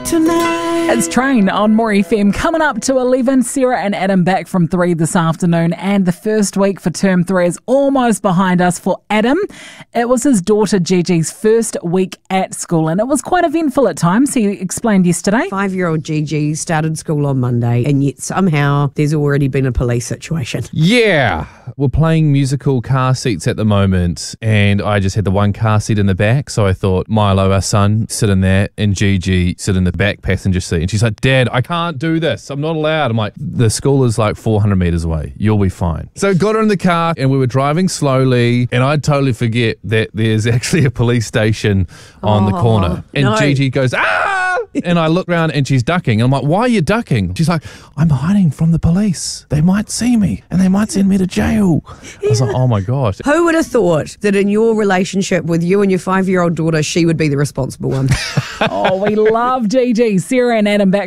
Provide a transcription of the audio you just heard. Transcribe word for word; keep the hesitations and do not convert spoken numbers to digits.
tonight. It's Train on More F M. Coming up to eleven, Sarah and Adam back from three this afternoon, and the first week for term three is almost behind us for Adam. It was his daughter Gigi's first week at school, and it was quite eventful at times, he explained yesterday. Five-year-old Gigi started school on Monday, and yet somehow there's already been a police situation. Yeah, we're playing musical car seats at the moment, and I just had the one car seat in the back, so I thought Milo, our son, sit in there, and Gigi sit in the back passenger seat. And she's like, Dad, I can't do this. I'm not allowed. I'm like, the school is like four hundred metres away. You'll be fine. So got her in the car, and we were driving slowly, and I totally forget that there's actually a police station on oh, the corner. And no. Gigi goes, ah! And I look around, and she's ducking. And I'm like, why are you ducking? She's like, I'm hiding from the police. They might see me, and they might send me to jail. I was like, oh my gosh. Who would have thought that in your relationship with you and your five-year-old daughter, she would be the responsible one? Oh, we love Gigi. Sarah and Adam back